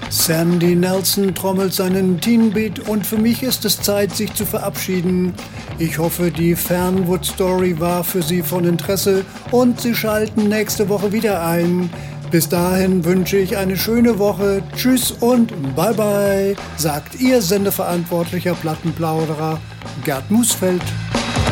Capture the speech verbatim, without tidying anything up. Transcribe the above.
Sandy Nelson trommelt seinen Teen-Beat und für mich ist es Zeit, sich zu verabschieden. Ich hoffe, die Fernwood-Story war für Sie von Interesse und Sie schalten nächste Woche wieder ein. Bis dahin wünsche ich eine schöne Woche. Tschüss und bye bye, sagt Ihr sendeverantwortlicher Plattenplauderer Gerd Musfeld.